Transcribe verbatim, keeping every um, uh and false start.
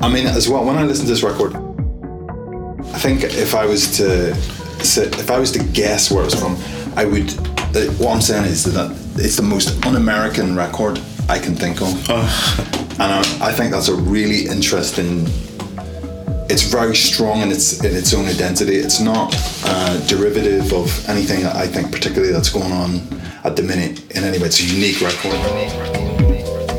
I mean, as well, when I listen to this record, I think if I was to sit, if I was to guess where it's from, I would. Uh, what I'm saying is that it's the most un-American record I can think of, oh. and I, I think that's a really interesting. It's very strong in its in its own identity. It's not uh, derivative of anything that I think particularly that's going on at the minute in any way. It's a unique record.